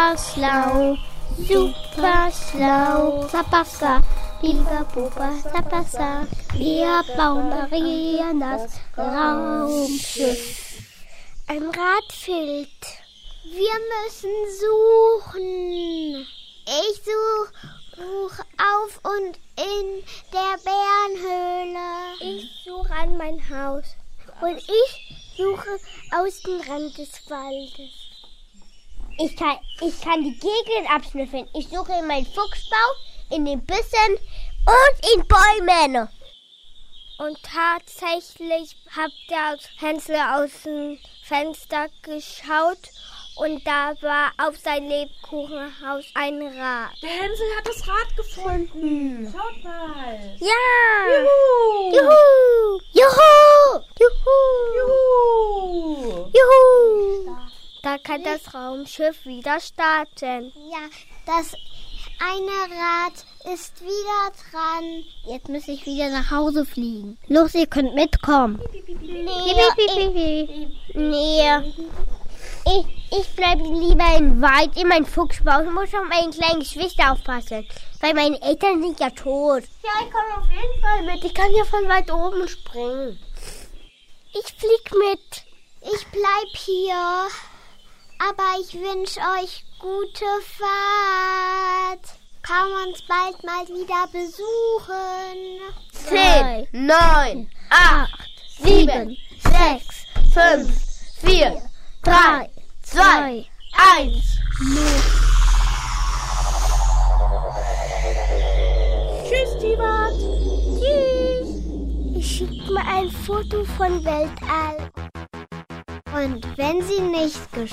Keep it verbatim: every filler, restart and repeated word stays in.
super schlau, super schlau. Zapasa, lieber Papa, Zapasa, wir bauen Marianas Raumschiff. Ein Rad fehlt. Wir müssen suchen. Ich suche such auf und in der Bärenhöhle. Ich suche an mein Haus. Und ich suche aus dem Rand des Waldes. Ich kann, ich kann die Gegend abschnüffeln. Ich suche in meinem Fuchsbau, in den Büschen und in Bäumen. Und tatsächlich hat der Hänsel aus dem Fenster geschaut und da war auf sein Lebkuchenhaus ein Rad. Der Hänsel hat das Rad gefunden. Schaut mal. Ja! Juhu! Juhu! Juhu! Juhu! Juhu! Juhu! Da kann das Raumschiff wieder starten. Ja, das eine Rad ist wieder dran. Jetzt muss ich wieder nach Hause fliegen. Los, ihr könnt mitkommen. Nee, ich, nee. Ich, ich bleibe lieber in Wald, in meinem Fuchsbau. Ich muss auf meine kleinen Geschwister aufpassen, weil meine Eltern sind ja tot. Ja, ich komme auf jeden Fall mit. Ich kann ja von weit oben springen. Ich flieg mit. Ich bleib hier. Aber ich wünsche euch gute Fahrt. Kann uns bald mal wieder besuchen. Zehn, neun, acht, sieben, sechs, fünf, vier, drei, zwei, eins. Tschüss, Tivat. Tschüss. Ich schicke mal ein Foto von Weltall. Und wenn sie nicht